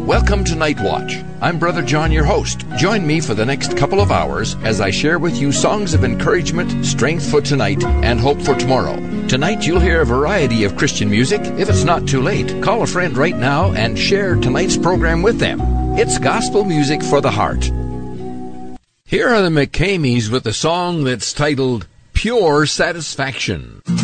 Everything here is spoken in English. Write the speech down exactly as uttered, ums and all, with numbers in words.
Welcome to Night Watch. I'm Brother John, your host. Join me for the next couple of hours as I share with you songs of encouragement, strength for tonight, and hope for tomorrow. Tonight you'll hear a variety of Christian music. If it's not too late, call a friend right now and share tonight's program with them. It's gospel music for the heart. Here are the McCameys with a song that's titled Pure Satisfaction.